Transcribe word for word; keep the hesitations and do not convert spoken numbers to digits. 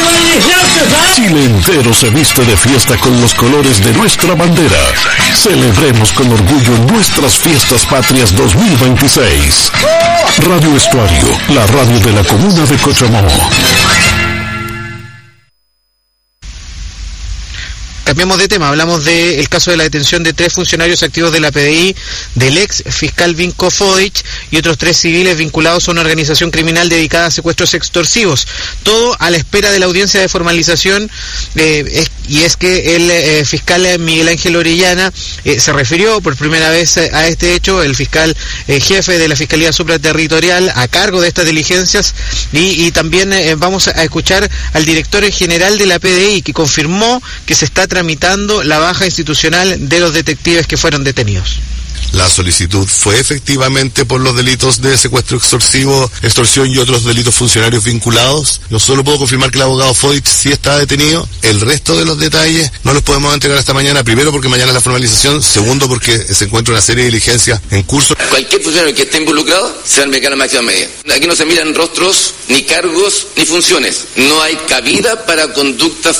Chile entero se viste de fiesta con los colores de nuestra bandera. Celebremos con orgullo nuestras fiestas patrias dos mil veintiséis. Radio Estuario, la radio de la comuna de Cochamó. Cambiamos de tema, hablamos del caso de la detención de tres funcionarios activos de la P D I, del ex fiscal Vinko Fodich y otros tres civiles vinculados a una organización criminal dedicada a secuestros extorsivos. Todo a la espera de la audiencia de formalización, eh, es, y es que el eh, fiscal Miguel Ángel Orellana eh, se refirió por primera vez a este hecho, el fiscal eh, jefe de la Fiscalía Supraterritorial a cargo de estas diligencias, y, y también eh, vamos a escuchar al director general de la P D I, que confirmó que se está tramitando la baja institucional de los detectives que fueron detenidos. La solicitud fue efectivamente por los delitos de secuestro extorsivo, extorsión y otros delitos funcionarios vinculados. Yo solo puedo confirmar que el abogado Fodich sí está detenido. El resto de los detalles no los podemos entregar hasta mañana. Primero porque mañana es la formalización. Segundo porque se encuentra una serie de diligencias en curso. Cualquier funcionario que esté involucrado se va a meter a la máxima medida. Aquí no se miran rostros, ni cargos, ni funciones. No hay cabida para conductas